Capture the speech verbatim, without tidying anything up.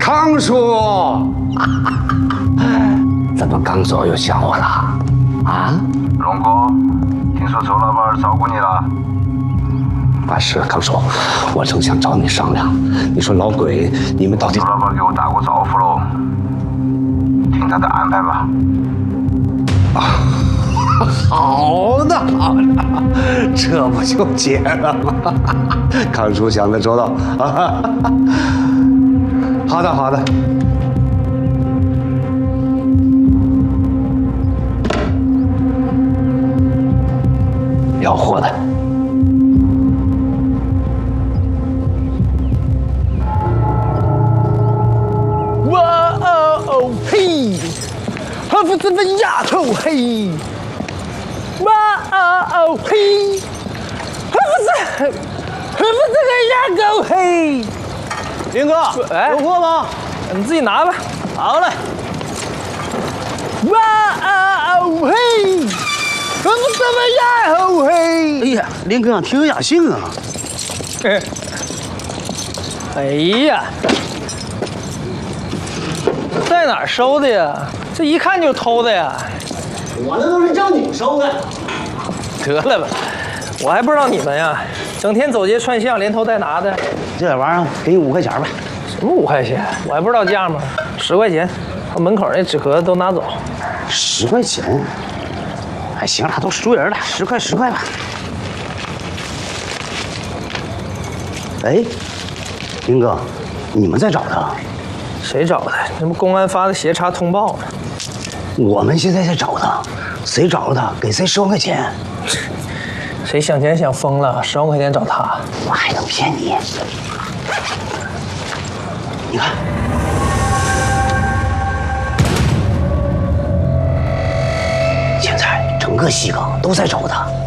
康叔，怎么刚走又想我了？啊？ 龙哥，听说周老板照顾你了。 啊，是康叔，我正想找你商量。你说老鬼，你们到底？ 周老板给我打过招呼喽，听他的安排吧。 啊，好的好的，这不就结了吗？康叔想得周到啊！好的好的。要货的。 哇哦哦嘿，何不这份丫头嘿？哇哦哦嘿，何不这何不这个丫头嘿？ 林哥， 哎， 有货吗？ 你自己拿吧。 好嘞。 哇哦哦嘿，何不这份丫头嘿？ 哎呀，林哥挺有雅兴啊。 哎，哎呀。在哪儿收的呀？这一看就是偷的呀！ 我那都是正经收的。 得了吧，我还不知道你们呀，整天走街串巷，连偷带拿的。 这玩意儿给你五块钱呗。 什么五块钱？我还不知道价吗？十块钱，把门口那纸壳子都拿走。 十块钱？哎，行了，都熟人了，十块十块吧。哎，林哥，你们在找他？ 谁找的？那不公安发的协查通报吗？ 我们现在在找他，谁找他给谁十万块钱。 谁想钱想疯了？十万块钱找他， 我还能骗你？你看，现在整个西岗都在找他。